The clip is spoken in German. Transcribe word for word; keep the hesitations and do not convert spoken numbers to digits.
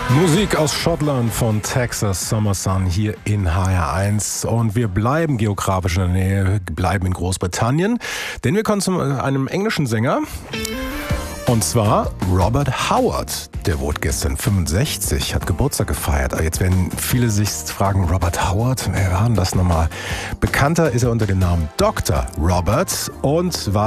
Musik aus Schottland von Texas Summer Sun hier in H R eins. Und wir bleiben geografisch in der Nähe, bleiben in Großbritannien, denn wir kommen zu einem englischen Sänger. Und zwar Robert Howard. Der wurde gestern fünfundsechzig, hat Geburtstag gefeiert. Aber jetzt werden viele sich fragen, Robert Howard, wer war denn das nochmal? Bekannter ist er unter dem Namen Doktor Robert und war